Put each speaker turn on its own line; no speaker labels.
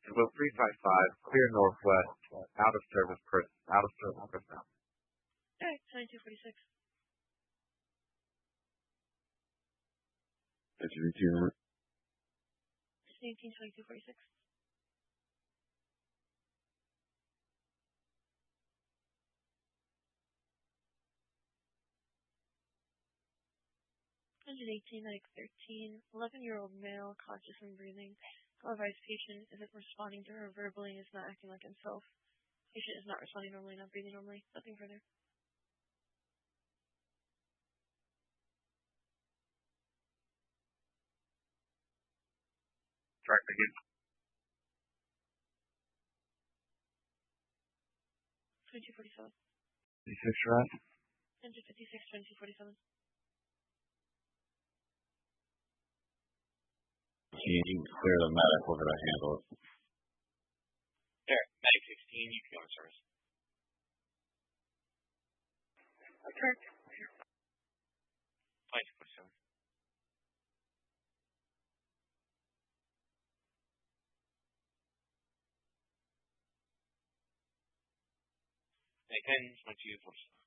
Will 355, clear northwest, out of service personnel.
Alright, 2246.
Did you repeat that?
2246. Medic 13, 11-year-old male, conscious and breathing. Televised patient isn't responding to her verbally and is not acting like himself. Patient is not responding normally, not breathing normally. Nothing further.
Track again.
2247.
56, right?
156, 2247.
You can clear the medic. We're going to handle it.
There, medic 16, you can go in service.
Okay.
2247. Medic 10, 2247.